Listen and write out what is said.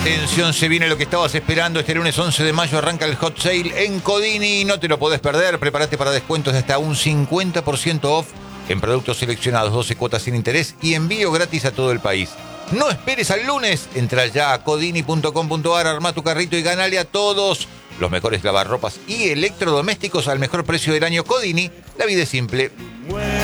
Atención, se viene lo que estabas esperando. Este lunes 11 de mayo arranca el Hot Sale en Codini. No te lo podés perder. Prepárate para descuentos de hasta un 50% off en productos seleccionados, 12 cuotas sin interés y envío gratis a todo el país. No esperes al lunes. Entra ya a codini.com.ar, arma tu carrito y ganale a todos los mejores lavarropas y electrodomésticos al mejor precio del año. Codini, la vida es simple.